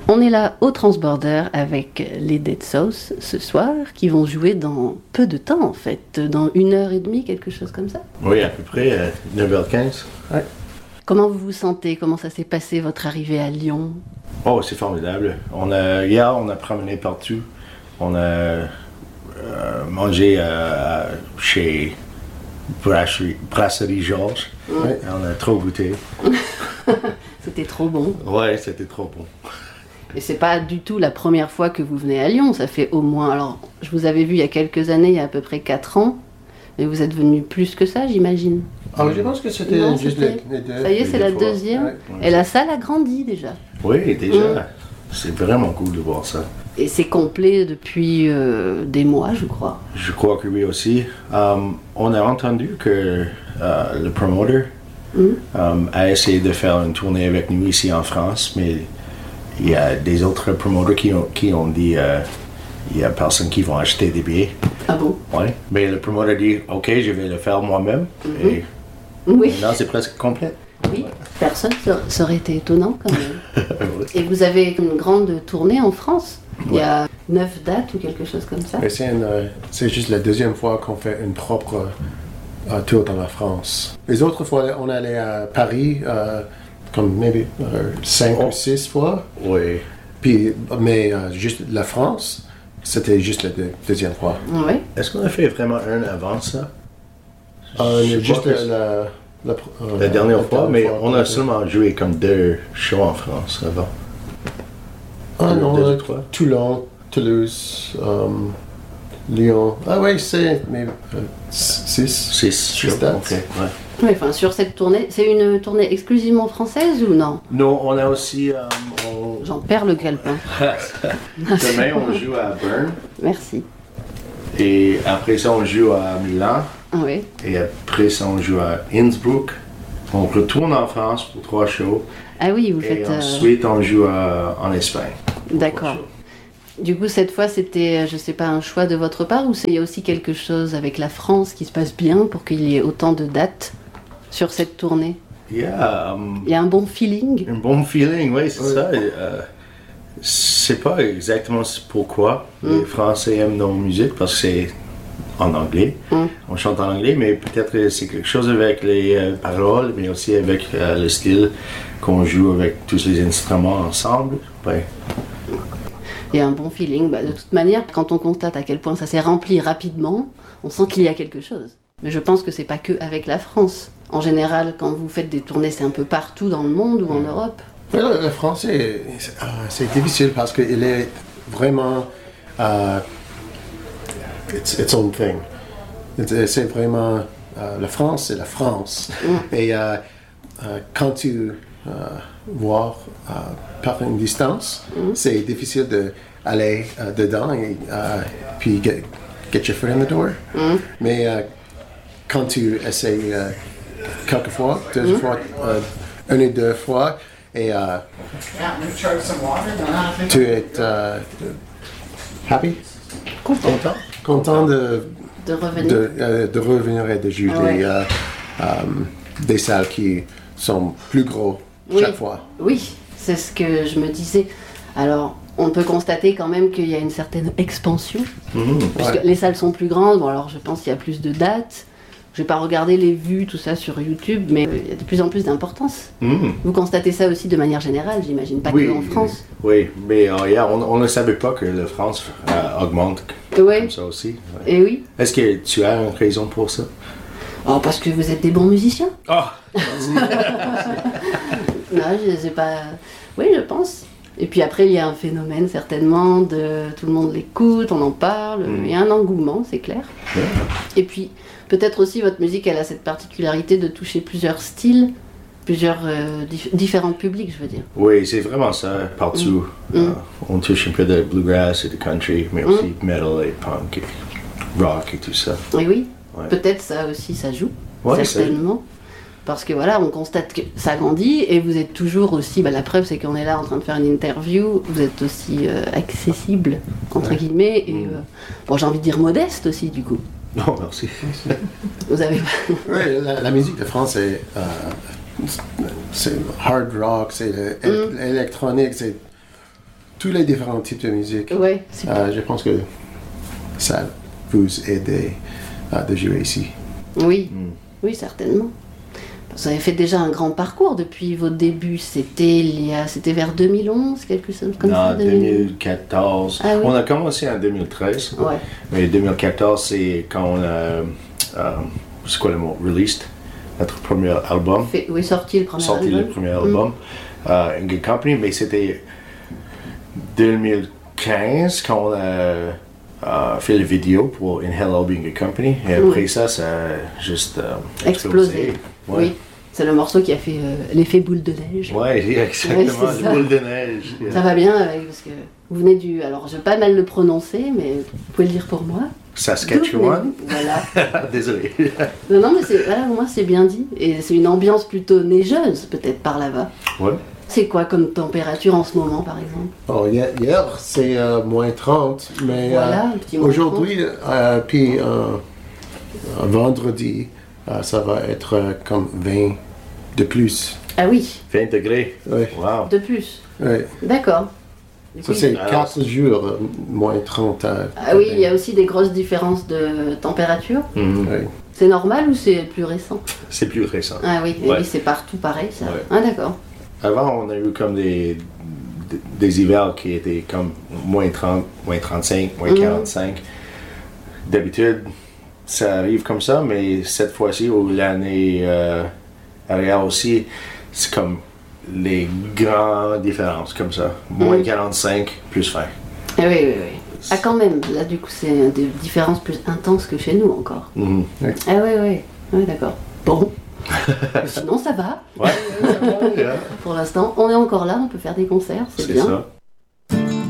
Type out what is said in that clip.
On est là au Transborder avec les Dead South ce soir, qui vont jouer dans peu de temps en fait, dans 1h30, quelque chose comme ça. Oui, à peu près, 9h15. Ouais. Comment vous vous sentez? Comment ça s'est passé votre arrivée à Lyon? Oh, c'est formidable. Hier, on a promené partout. On a mangé chez Brasserie Georges. Ouais. On a trop goûté. C'était trop bon. Ouais, c'était trop bon. Et c'est pas du tout la première fois que vous venez à Lyon, ça fait au moins... Alors, je vous avais vu il y a quelques années, il y a à peu près 4 ans, mais vous êtes venu plus que ça, j'imagine. Ah, je pense que c'était juste les deux. Ça y est, c'est la deuxième. Ouais. Et la salle a grandi déjà. Oui, déjà. C'est vraiment cool de voir ça. Et c'est complet depuis des mois, je crois. Je crois que oui aussi. On a entendu que le promoteur a essayé de faire une tournée avec nous ici en France, mais il y a des autres promoteurs qui ont dit il y a personne qui vont acheter des billets. Ah bon? Oui. Mais le promoteur dit ok, je vais le faire moi-même. Et oui. Maintenant, c'est presque complet. Oui, personne, ça aurait été étonnant quand même. Et vous avez une grande tournée en France. Il y a 9 dates ou quelque chose comme ça. C'est juste la deuxième fois qu'on fait une propre tour dans la France. Les autres fois, on allait à Paris, comme maybe 5 ou 6 fois. Oui. Puis, mais juste la France, c'était juste la deuxième fois. Oui. Est-ce qu'on a fait vraiment un avant ça? Juste la dernière fois, mais on a seulement joué comme 2 shows en France avant. Ah non, Toulon, Toulouse, Lyon. Ah oui, c'est 6 dates. Okay, ouais. Oui, enfin, sur cette tournée, c'est une tournée exclusivement française ou non? Non, on a aussi... J'en perds le calepin. Demain, on joue à Berne. Merci. Et après ça, on joue à Milan. Oui. Et après ça, on joue à Innsbruck. On retourne en France pour 3 shows. Ah oui, vous faites... Et ensuite, on joue en Espagne. D'accord. Du coup, cette fois, c'était, je sais pas, un choix de votre part ou il y a aussi quelque chose avec la France qui se passe bien pour qu'il y ait autant de dates sur cette tournée? Il y a un bon feeling? Un bon feeling, oui, c'est ça. C'est pas exactement pourquoi les Français aiment nos musiques, parce que c'est en anglais. On chante en anglais, mais peut-être que c'est quelque chose avec les paroles, mais aussi avec le style qu'on joue avec tous les instruments ensemble. Ouais. Il y a un bon feeling. De toute manière, quand on constate à quel point ça s'est rempli rapidement, on sent qu'il y a quelque chose. Mais je pense que c'est pas que avec la France. En général, quand vous faites des tournées, c'est un peu partout dans le monde ou en Europe. La France, c'est difficile parce qu'il est vraiment... It's own thing. C'est vraiment... la France, c'est la France. Et quand tu vois par une distance, c'est difficile d'aller dedans et puis get your foot in the door. Mais quand tu essaies quelques fois, 2 fois, 1 ou 2 fois, et tu es happy? Content de revenir et de jouer des salles qui sont plus gros chaque fois. Oui, c'est ce que je me disais. Alors, on peut constater quand même qu'il y a une certaine expansion, puisque les salles sont plus grandes. Bon, alors je pense qu'il y a plus de dates. Je n'ai pas regardé les vues, tout ça sur YouTube, mais il y a de plus en plus d'importance. Vous constatez ça aussi de manière générale, j'imagine, pas que en France. Oui, mais on ne savait pas que la France augmente comme ça aussi. Ouais. Et oui. Est-ce que tu as une raison pour ça? Oh, parce que vous êtes des bons musiciens. Ah, merci. Non, je sais pas... Oui, je pense. Et puis après, il y a un phénomène, certainement, tout le monde l'écoute, on en parle, il y a un engouement, c'est clair. Yeah. Et puis, peut-être aussi, votre musique, elle a cette particularité de toucher plusieurs styles, plusieurs différents publics, je veux dire. Oui, c'est vraiment ça, partout. On touche un peu de bluegrass et de country, mais aussi metal et punk et rock et tout ça. Et oui, peut-être ça aussi, ça joue, certainement. Parce que voilà, on constate que ça grandit et vous êtes toujours aussi, la preuve c'est qu'on est là en train de faire une interview, vous êtes aussi accessible, entre guillemets, et j'ai envie de dire modeste aussi du coup. Non, merci. Vous avez... Oui, la musique de France, c'est hard rock, c'est électronique, tous les différents types de musique. Ouais, Je pense que ça vous aide de jouer ici. Oui, oui, certainement. Vous avez fait déjà un grand parcours depuis vos débuts. C'était vers 2011, quelque chose comme ça. Non, 2014. Ah, oui. On a commencé en 2013. Ouais. Mais 2014, c'est quand on a, c'est quoi le mot, released notre premier album. Sorti le premier sorti album. le premier album, In Good Company, mais c'était 2015 quand on a fait la vidéo pour In Hello Being Good Company. Et après ça a juste explosé. Ouais. Oui, c'est le morceau qui a fait l'effet boule de neige. Oui, exactement, Ouais, la boule de neige. Ça va bien parce que vous venez du... Alors, je vais pas mal le prononcer, mais vous pouvez le dire pour moi. Saskatchewan. Voilà. Désolé. Non, mais voilà, au moins c'est bien dit. Et c'est une ambiance plutôt neigeuse, peut-être, par là-bas. Ouais. C'est quoi comme température en ce moment, par exemple? Oh, hier, c'est moins 30, mais Voilà, un petit moins aujourd'hui, puis vendredi, ça va être comme 20 de plus. Ah oui, 20 degrés. Oui. Wow. de plus. Oui. D'accord. Ça, c'est 4 jours, moins 30. Ah oui, il y a aussi des grosses différences de température. Mhm. Oui. C'est normal ou c'est plus récent? C'est plus récent. Ah oui, Ouais. oui, c'est partout pareil, ça. Ouais. Ah d'accord. Avant, on a eu comme des hivers qui étaient comme moins 30, moins 35, moins 45. D'habitude, ça arrive comme ça, mais cette fois-ci, ou l'année arrière aussi, c'est comme les grandes différences comme ça. Moins 45, plus 20. Ah oui, oui, oui. Ah quand même, là du coup c'est des différences plus intenses que chez nous encore. Mhm. Ah oui, oui, oui, d'accord. Bon. Sinon ça va. Ouais. Pour l'instant, on est encore là, on peut faire des concerts, c'est bien. Ça.